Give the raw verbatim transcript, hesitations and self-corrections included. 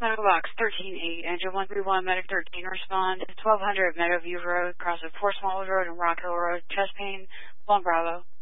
Medical Box thirteen eight, Engine one three one, Medic thirteen, respond. twelve hundred Meadowview Road, cross of Fort Smallwood Road and Rock Hill Road, chest pain, one Bravo.